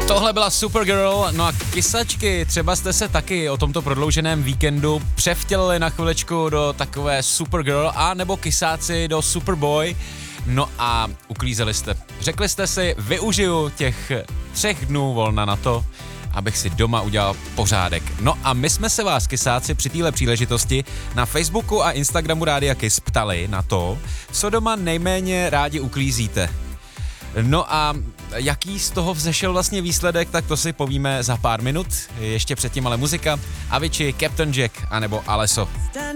Tohle byla Supergirl, no a kysačky, třeba jste se taky o tomto prodlouženém víkendu převtělili na chvilečku do takové Supergirl a nebo kysáci do Superboy, no a uklízeli jste. Řekli jste si, využiju těch 3 dnů volna na to, abych si doma udělal pořádek. No a my jsme se vás, kysáci, při téhle příležitosti na Facebooku a Instagramu Rádia Kiss ptali na to, co doma nejméně rádi uklízíte. No a jaký z toho vzešel vlastně výsledek, tak to si povíme za pár minut. Ještě předtím ale muzika, Avicii, Captain Jack anebo Alesso.